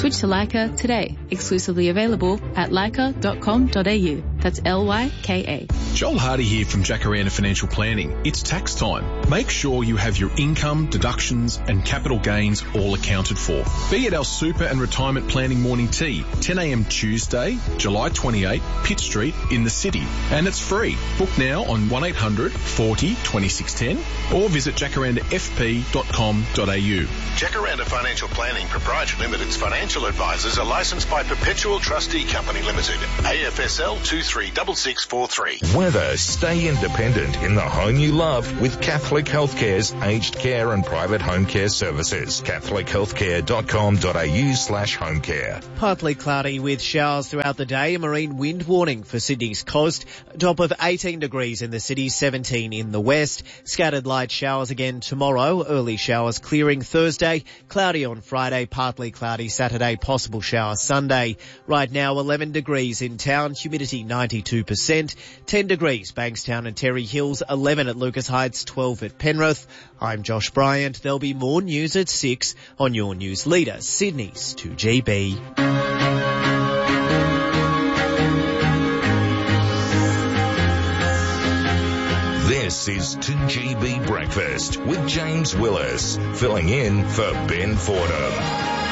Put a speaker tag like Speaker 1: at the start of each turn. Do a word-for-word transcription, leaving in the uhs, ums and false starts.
Speaker 1: Switch to Leica today. Exclusively available at leica dot com dot a u. That's L Y K A.
Speaker 2: Joel Hardy here from Jacaranda Financial Planning. It's tax time. Make sure you have your income, deductions and capital gains all accounted for. Be at our super and retirement planning morning tea, ten a m Tuesday, July twenty-eighth, Pitt Street in the city. And it's free. Book now on one eight hundred forty twenty-six ten or visit jacaranda f p dot com dot a u.
Speaker 3: Jacaranda Financial Planning Proprietary Limited's financial advisors are licensed by Perpetual Trustee Company Limited, A F S L two three six six four three.
Speaker 4: Weather, stay independent in the home you love with Catholic Healthcare's aged care and private home care services. catholic healthcare dot com dot a u slash home care.
Speaker 5: Partly cloudy with showers throughout the day. A marine wind warning for Sydney's coast. A top of eighteen degrees in the city, seventeen in the west. Scattered light showers again tomorrow. Early showers clearing Thursday. Cloudy on Friday, partly cloudy Saturday, possible showers Sunday. Right now eleven degrees in town, humidity ninety-two percent. ten degrees Bankstown and Terry Hills, eleven at Lucas Heights, twelve at Penrith. I'm Josh Bryant. There'll be more news at six on your news leader, Sydney's two G B.
Speaker 4: This is two G B Breakfast with James Willis, filling in for Ben Fordham.